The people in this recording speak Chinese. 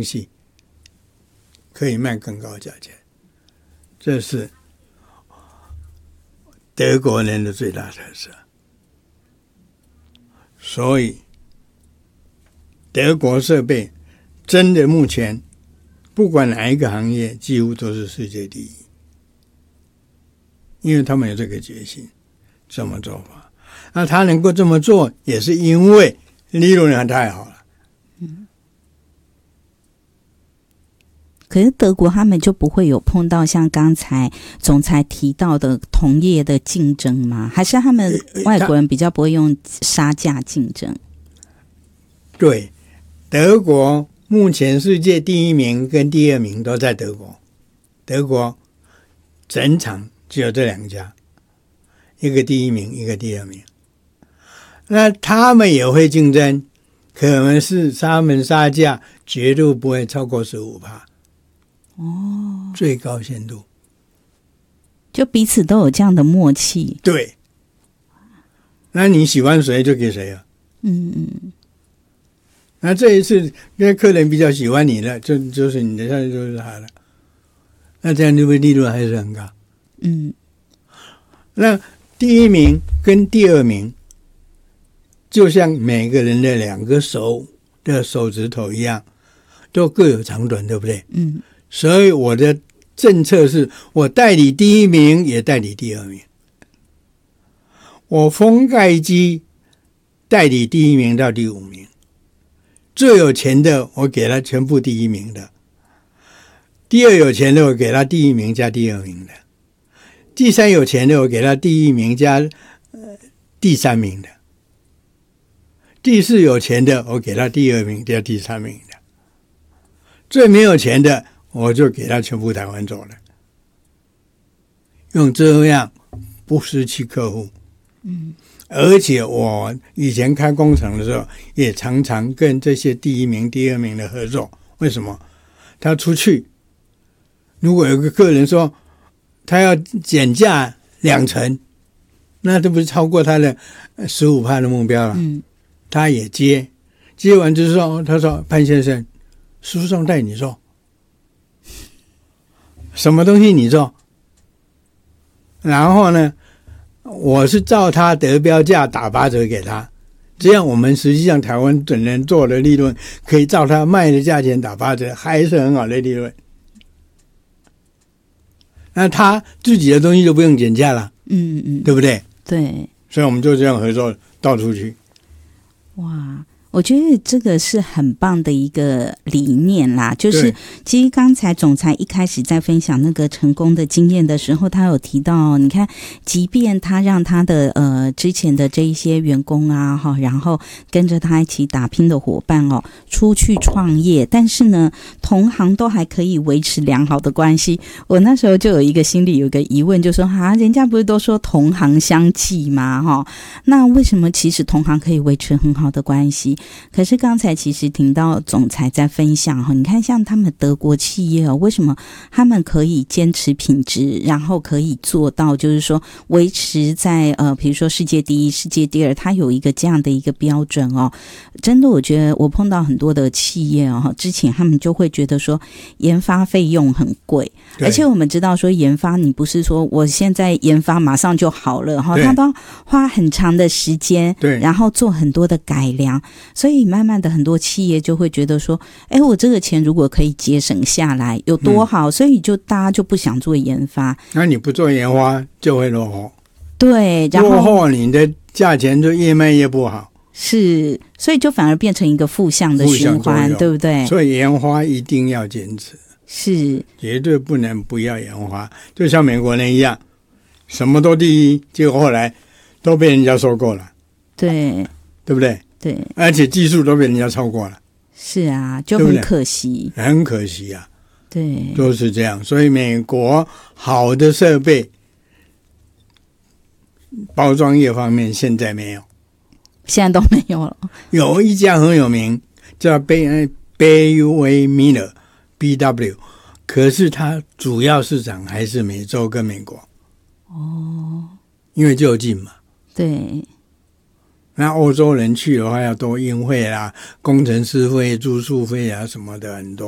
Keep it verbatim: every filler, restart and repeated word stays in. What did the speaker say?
精细，可以卖更高价钱，这是德国人的最大特色。所以德国设备真的目前不管哪一个行业几乎都是世界第一，因为他们有这个决心这么做法。那他能够这么做也是因为利润还太好了。 嗯，可是德国他们就不会有碰到像刚才总裁提到的同业的竞争吗？还是他们外国人比较不会用杀价竞争？ 对，德国目前世界第一名跟第二名都在德国，德国整场只有这两家，一个第一名，一个第二名。那他们也会竞争，可能是他们杀价绝对不会超过 百分之十五。 哦，最高限度， 就彼此都有这样的默契。 对，那你喜欢谁就给谁啊。 嗯嗯。 那这一次因为客人比较喜欢你的，就就是你的，下去就是他的，那这样就会利润还是很高。 嗯， 那第一名跟第二名就像每个人的两个手的手指头一样，都各有长短，对不对？嗯，所以我的政策是我代理第一名也代理第二名，我封盖机代理第一名到第五名，最有钱的我给他全部第一名的，第二有钱的我给他第一名加第二名的，第三有钱的我给他第一名加、呃、第三名的，第四有钱的我给他第二名加第三名的，最没有钱的我就给他全部台湾走了，用这样不失去客户。嗯，而且我以前开工厂的时候也常常跟这些第一名第二名的合作。为什么？他出去如果有个客人说他要减价两成，那这不是超过他的 百分之十五 的目标了。嗯，他也接，接完之后他说潘先生，书上带你做什么东西你做，然后呢我是照他得标价打八折给他，这样我们实际上台湾本人做的利润可以照他卖的价钱打八折，还是很好的利润。那他自己的东西就不用减价了。嗯嗯，对不对？ 对， 所以我们就这样合作到处去。 哇，我觉得这个是很棒的一个理念啦，就是其实刚才总裁一开始在分享那个成功的经验的时候，他有提到，你看即便他让他的呃之前的这一些员工啊哈，然后跟着他一起打拼的伙伴哦出去创业，但是呢同行都还可以维持良好的关系。我那时候就有一个心里有一个疑问，就说啊，人家不是都说同行相忌吗哈？那为什么其实同行可以维持很好的关系？可是刚才其实听到总裁在分享哈，你看像他们德国企业哦，为什么他们可以坚持品质，然后可以做到就是说维持在呃，比如说世界第一、世界第二，它有一个这样的一个标准哦。真的，我觉得我碰到很多的企业哦，之前他们就会觉得说研发费用很贵，而且我们知道说研发你不是说我现在研发马上就好了哈，它都要花很长的时间，对，然后做很多的改良。所以慢慢的很多企业就会觉得说，哎，我这个钱如果可以节省下来有多好，嗯，所以就大家就不想做研发。那你不做研发就会落后。 对，然后落后你的价钱就越卖越不好。 是，所以就反而变成一个负向的循环，对不对？ 所以研发一定要坚持， 是绝对不能不要研发。就像美国人一样，什么都第一，结果后来都被人家收购了。对，对不对？对，而且技术都被人家超过了。 是啊，就很可惜， 对对，很可惜啊。 对， 都是这样。所以美国好的设备包装业方面现在没有， 现在都没有了。 有一家很有名叫 Bay Bay Miller B W， 可是它主要市场还是美洲跟美国。哦，因为就近嘛。对。那欧洲人去的话要多运费啦，工程师费、住宿费啊什么的很多。